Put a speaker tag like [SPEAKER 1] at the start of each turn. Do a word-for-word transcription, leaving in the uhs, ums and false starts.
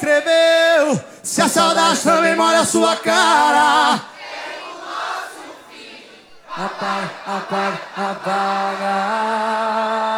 [SPEAKER 1] escreveu. Se a saudade também molha a sua cara, apaga, apaga, apaga.